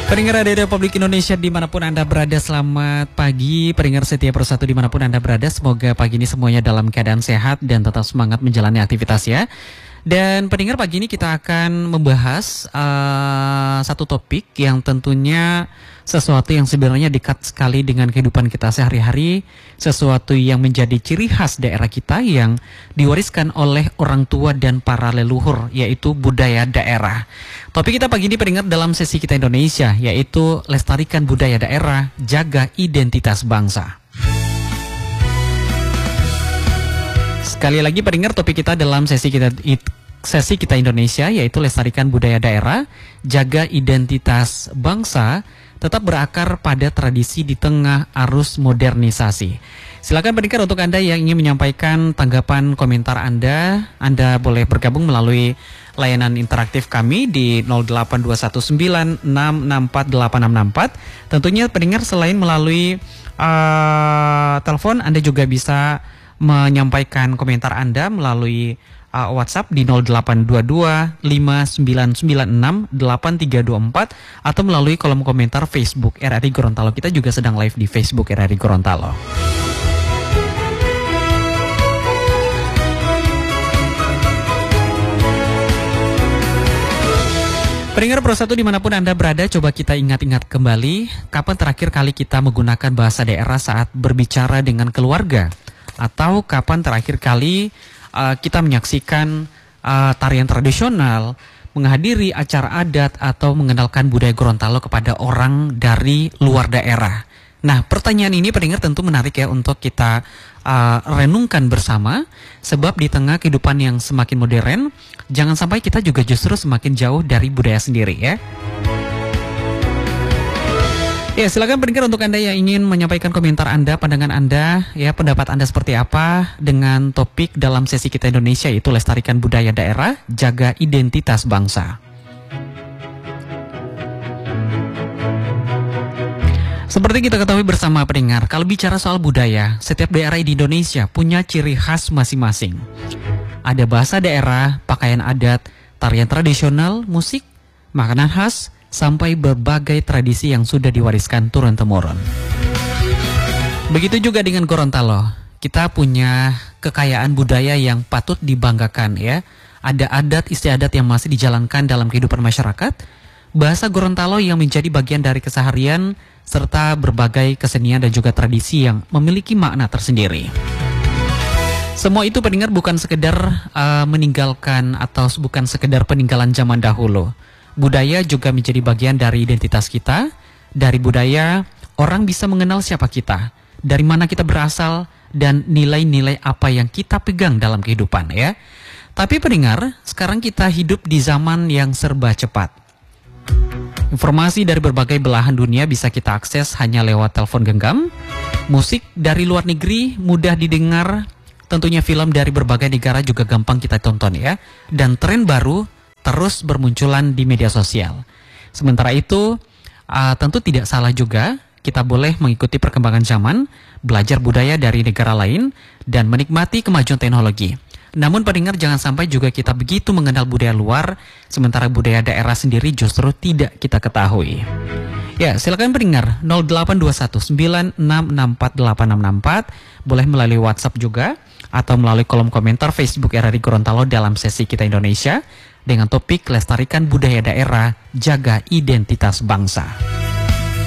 Pendengar Radio Republik Indonesia dimanapun Anda berada, selamat pagi. Pendengar setia Persatu dimanapun Anda berada, semoga pagi ini semuanya dalam keadaan sehat dan tetap semangat menjalani aktivitas ya. Dan pendengar, pagi ini kita akan membahas satu topik yang tentunya sesuatu yang sebenarnya dekat sekali dengan kehidupan kita sehari-hari, sesuatu yang menjadi ciri khas daerah kita yang diwariskan oleh orang tua dan para leluhur, yaitu budaya daerah. Topik kita pagi ini pendengar dalam sesi kita Indonesia, yaitu lestarikan budaya daerah, jaga identitas bangsa. Sekali lagi pendengar, topik kita dalam sesi kita Indonesia, yaitu lestarikan budaya daerah, jaga identitas bangsa, tetap berakar pada tradisi di tengah arus modernisasi. Silakan pendengar, untuk Anda yang ingin menyampaikan tanggapan komentar Anda boleh bergabung melalui layanan interaktif kami di 08219664864. Tentunya pendengar, selain melalui telepon, Anda juga bisa menyampaikan komentar Anda melalui WhatsApp di 0822-5996-8324 atau melalui kolom komentar Facebook RRI Gorontalo. Kita juga sedang live di Facebook RRI Gorontalo. Pendengar Persatu dimanapun Anda berada, coba kita ingat-ingat kembali kapan terakhir kali kita menggunakan bahasa daerah saat berbicara dengan keluarga, atau kapan terakhir kali kita menyaksikan tarian tradisional, menghadiri acara adat, atau mengenalkan budaya Gorontalo kepada orang dari luar daerah. Nah, pertanyaan ini pendengar tentu menarik ya untuk kita renungkan bersama, sebab di tengah kehidupan yang semakin modern, jangan sampai kita juga justru semakin jauh dari budaya sendiri ya. Ya, silakan pendengar, untuk Anda yang ingin menyampaikan komentar Anda, pandangan Anda, ya, pendapat Anda seperti apa dengan topik dalam sesi kita Indonesia, yaitu lestarikan budaya daerah, jaga identitas bangsa. Seperti kita ketahui bersama pendengar, kalau bicara soal budaya, setiap daerah di Indonesia punya ciri khas masing-masing. Ada bahasa daerah, pakaian adat, tarian tradisional, musik, makanan khas, sampai berbagai tradisi yang sudah diwariskan turun-temurun. Begitu juga dengan Gorontalo. Kita punya kekayaan budaya yang patut dibanggakan ya. Ada adat istiadat yang masih dijalankan dalam kehidupan masyarakat, bahasa Gorontalo yang menjadi bagian dari keseharian, serta berbagai kesenian dan juga tradisi yang memiliki makna tersendiri. Semua itu pendengar bukan sekedar meninggalkan atau bukan sekedar peninggalan zaman dahulu. Budaya juga menjadi bagian dari identitas kita. Dari budaya, orang bisa mengenal siapa kita, dari mana kita berasal, dan nilai-nilai apa yang kita pegang dalam kehidupan ya. Tapi pendengar, sekarang kita hidup di zaman yang serba cepat. Informasi dari berbagai belahan dunia bisa kita akses hanya lewat telepon genggam. Musik dari luar negeri mudah didengar. Tentunya film dari berbagai negara juga gampang kita tonton ya. Dan tren baru terus bermunculan di media sosial. Sementara itu, tentu tidak salah juga kita boleh mengikuti perkembangan zaman, belajar budaya dari negara lain, dan menikmati kemajuan teknologi. Namun pendengar, jangan sampai juga kita begitu mengenal budaya luar, sementara budaya daerah sendiri justru tidak kita ketahui. Ya, silakan pendengar 082196648664, boleh melalui WhatsApp juga, atau melalui kolom komentar Facebook RRI Gorontalo dalam sesi kita Indonesia, dengan topik lestarikan budaya daerah, jaga identitas bangsa.